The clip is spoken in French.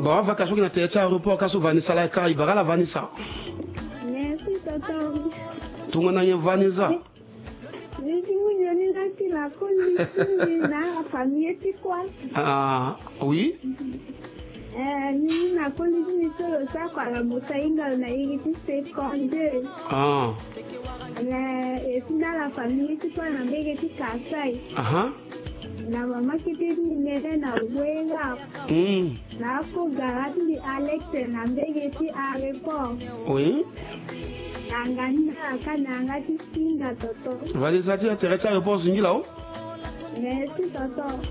Bon, vacation qui n'a été à aéroport, quand Vanessa la car, il va la Vanessa. Merci, tonton. Tout le monde a Vanessa. Je dis, oui, je n'ai pas la police, la famille, c'est quoi? Ah, oui. Ni na police, c'est ça, quoi, la motaïna, na yéti, c'est comme deux. Ah. Et puis, dans la famille, c'est quoi, na yéti, Kassai. Ah. La maman qui te dit, mais na ouéla. La ko garati Alex, na yéti, aéroport. Oui. Nangana, kananga, tu singa, toto. Vanessa, tu as été à aéroport, Zingila? Merci, toto.